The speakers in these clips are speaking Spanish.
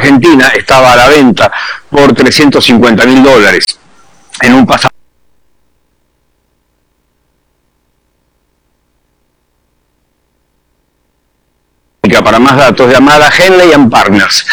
Argentina estaba a la venta por $350.000 en un pasaporte. Para más datos, llamada Henley & Partners.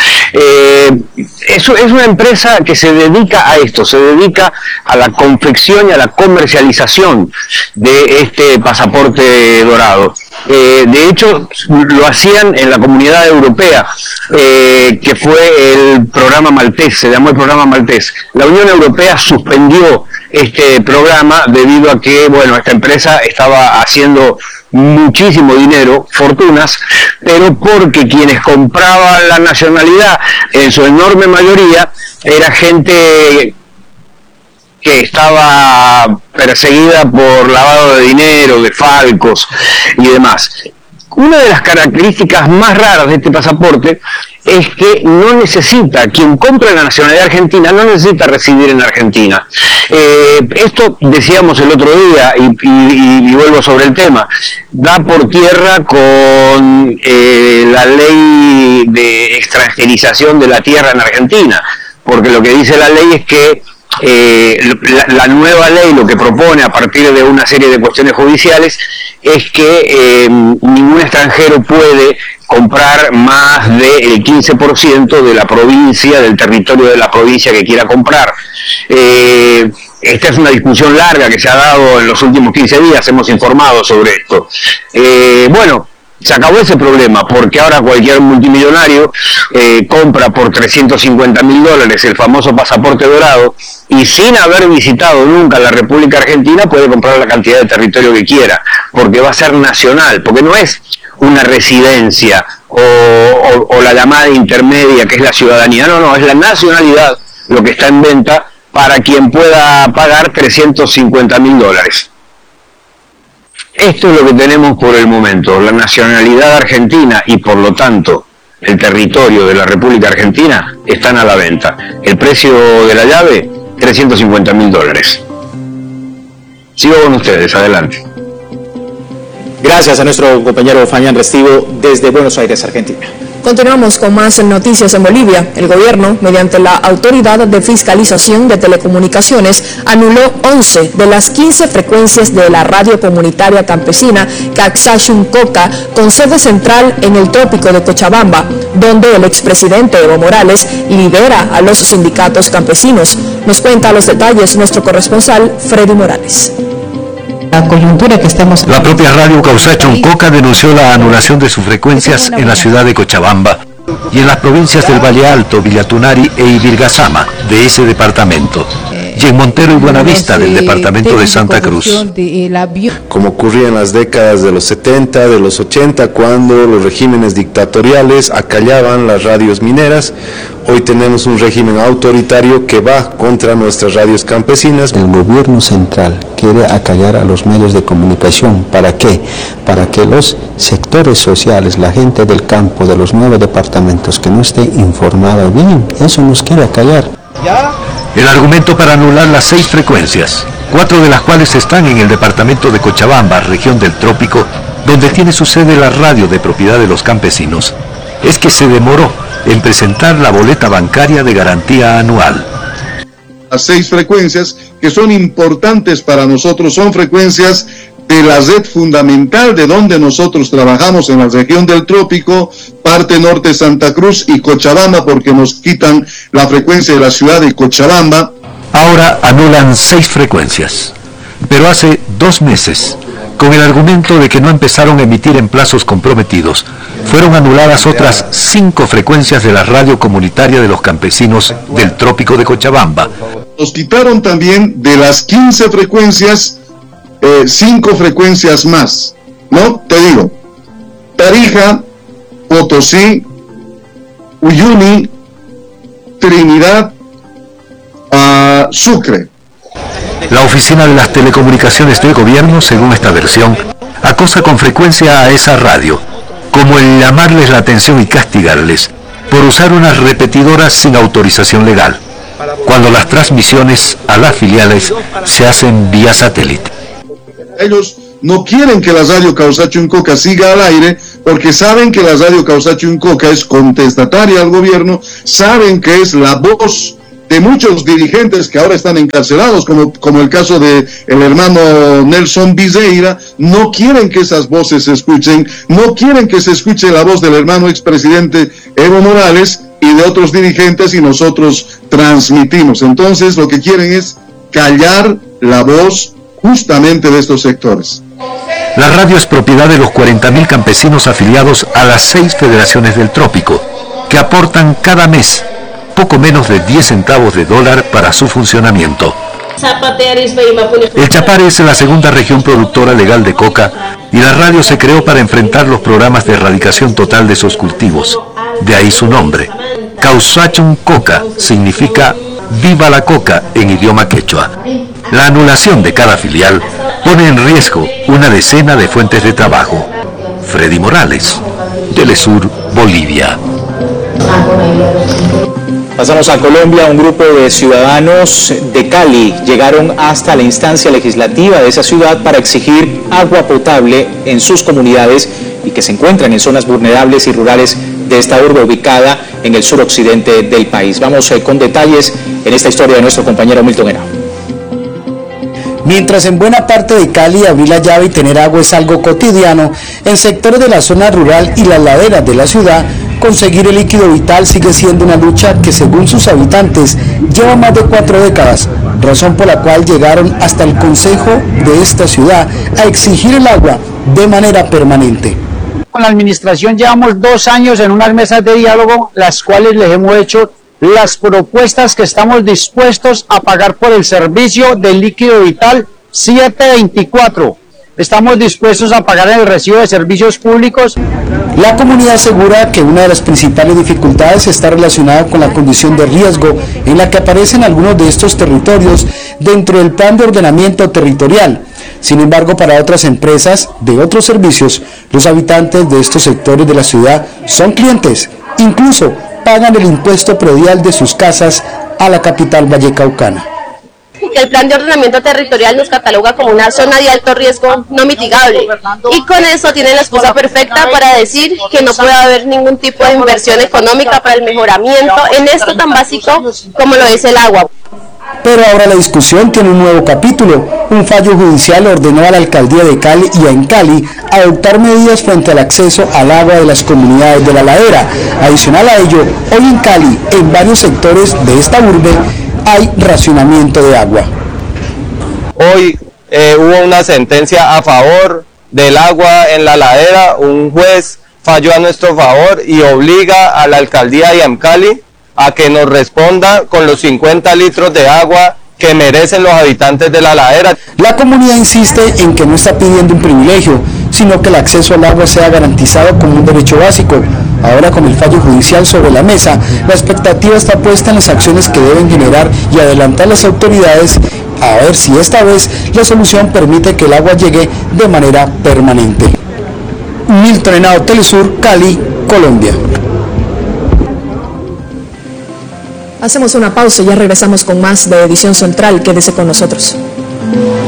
Es una empresa que se dedica a esto, se dedica a la confección y a la comercialización de este pasaporte dorado. De hecho, lo hacían en la Comunidad Europea, que fue el programa maltés, se llamó el programa maltés. La Unión Europea suspendió este programa debido a que, bueno, esta empresa estaba haciendo muchísimo dinero, fortunas, pero porque quienes compraban la nacionalidad, en su enorme mayoría, era gente que estaba perseguida por lavado de dinero, de falcos y demás. Una de las características más raras de este pasaporte es que no necesita, quien compra la nacionalidad argentina no necesita residir en Argentina. Esto decíamos el otro día, y vuelvo sobre el tema, da por tierra con la ley de extranjerización de la tierra en Argentina, porque lo que dice la ley es que la nueva ley lo que propone a partir de una serie de cuestiones judiciales es que ningún extranjero puede comprar más del 15% de la provincia, del territorio de la provincia que quiera comprar. Esta es una discusión larga que se ha dado en los últimos 15 días, hemos informado sobre esto. Bueno, se acabó ese problema, porque ahora cualquier multimillonario compra por $350.000 el famoso pasaporte dorado y sin haber visitado nunca la República Argentina puede comprar la cantidad de territorio que quiera, porque va a ser nacional, porque no es una residencia o la llamada intermedia que es la ciudadanía, no, es la nacionalidad lo que está en venta para quien pueda pagar $350.000. Esto es lo que tenemos por el momento, la nacionalidad argentina y por lo tanto el territorio de la República Argentina están a la venta. El precio de la llave, $350.000. Sigo con ustedes, adelante. Gracias a nuestro compañero Fabián Restivo desde Buenos Aires, Argentina. Continuamos con más noticias en Bolivia. El gobierno, mediante la Autoridad de Fiscalización de Telecomunicaciones, anuló 11 de las 15 frecuencias de la radio comunitaria campesina Caxayuncoca, con sede central en el trópico de Cochabamba, donde el expresidente Evo Morales lidera a los sindicatos campesinos. Nos cuenta los detalles nuestro corresponsal Freddy Morales. La coyuntura que estamos... La propia radio Caxayuncoca denunció la anulación de sus frecuencias en la ciudad de Cochabamba y en las provincias del Valle Alto, Villatunari e Ibirgazama de ese departamento, y en Montero y Buenavista del departamento de Santa Cruz. Como ocurría en las décadas de los 70, de los 80, cuando los regímenes dictatoriales acallaban las radios mineras, hoy tenemos un régimen autoritario que va contra nuestras radios campesinas. El gobierno central quiere acallar a los medios de comunicación. ¿Para qué? Para que los sectores sociales, la gente del campo, de los 9 departamentos que no esté informada bien, eso nos quiere acallar. El argumento para anular las 6 frecuencias, 4 de las cuales están en el departamento de Cochabamba, región del Trópico, donde tiene su sede la radio de propiedad de los campesinos, es que se demoró en presentar la boleta bancaria de garantía anual. Las 6 frecuencias que son importantes para nosotros son frecuencias de la red fundamental de donde nosotros trabajamos en la región del Trópico, parte norte Santa Cruz y Cochabamba, porque nos quitan la frecuencia de la ciudad de Cochabamba. Ahora anulan 6 frecuencias, pero hace 2 meses, con el argumento de que no empezaron a emitir en plazos comprometidos, fueron anuladas otras 5 frecuencias de la radio comunitaria de los campesinos del Trópico de Cochabamba. Nos quitaron también de las 15 frecuencias 5 frecuencias más, ¿no? Te digo, Tarija, Potosí, Uyuni, Trinidad, Sucre. La Oficina de las Telecomunicaciones del Gobierno, según esta versión, acosa con frecuencia a esa radio, como el llamarles la atención y castigarles por usar unas repetidoras sin autorización legal, cuando las transmisiones a las filiales se hacen vía satélite. Ellos no quieren que la radio Caxayuncoca siga al aire porque saben que la radio Causachuncoca es contestataria al gobierno, saben que es la voz de muchos dirigentes que ahora están encarcelados, como el caso de el hermano Nelson Viseira. No quieren que esas voces se escuchen, no quieren que se escuche la voz del hermano expresidente Evo Morales y de otros dirigentes, y nosotros transmitimos. Entonces lo que quieren es callar la voz justamente de estos sectores. La radio es propiedad de los 40.000 campesinos afiliados a las 6 federaciones del trópico, que aportan cada mes poco menos de 10 centavos de dólar para su funcionamiento. El Chapare es la segunda región productora legal de coca y la radio se creó para enfrentar los programas de erradicación total de esos cultivos. De ahí su nombre. Causachuncoca significa viva la coca en idioma quechua. La anulación de cada filial pone en riesgo una decena de fuentes de trabajo. Freddy Morales, Telesur, Bolivia. Pasamos a Colombia. Un grupo de ciudadanos de Cali llegaron hasta la instancia legislativa de esa ciudad para exigir agua potable en sus comunidades y que se encuentran en zonas vulnerables y rurales de esta urbe ubicada en el suroccidente del país. Vamos con detalles en esta historia de nuestro compañero Milton Henao. Mientras en buena parte de Cali abrir la llave y tener agua es algo cotidiano, en sectores de la zona rural y las laderas de la ciudad, conseguir el líquido vital sigue siendo una lucha que, según sus habitantes, lleva más de 4 décadas, razón por la cual llegaron hasta el consejo de esta ciudad a exigir el agua de manera permanente. Con la administración llevamos 2 años en unas mesas de diálogo, las cuales les hemos hecho las propuestas que estamos dispuestos a pagar por el servicio del líquido vital 724. Estamos dispuestos a pagar el recibo de servicios públicos. La comunidad asegura que una de las principales dificultades está relacionada con la condición de riesgo en la que aparecen algunos de estos territorios dentro del plan de ordenamiento territorial. Sin embargo, para otras empresas de otros servicios, los habitantes de estos sectores de la ciudad son clientes, incluso pagan el impuesto predial de sus casas a la capital vallecaucana. Que el plan de ordenamiento territorial nos cataloga como una zona de alto riesgo no mitigable, y con eso tienen la excusa perfecta para decir que no puede haber ningún tipo de inversión económica para el mejoramiento en esto tan básico como lo es el agua. Pero ahora la discusión tiene un nuevo capítulo. Un fallo judicial ordenó a la alcaldía de Cali y a Encali adoptar medidas frente al acceso al agua de las comunidades de la ladera. Adicional a ello, hoy en Cali, en varios sectores de esta urbe, hay racionamiento de agua. Hoy hubo una sentencia a favor del agua en la ladera. Un juez falló a nuestro favor y obliga a la alcaldía de Encali a que nos responda con los 50 litros de agua que merecen los habitantes de la ladera. La comunidad insiste en que no está pidiendo un privilegio, sino que el acceso al agua sea garantizado como un derecho básico. Ahora, con el fallo judicial sobre la mesa, la expectativa está puesta en las acciones que deben generar y adelantar las autoridades, a ver si esta vez la solución permite que el agua llegue de manera permanente. Milton Henao, Telesur, Cali, Colombia. Hacemos una pausa y ya regresamos con más de Edición Central. Quédese con nosotros.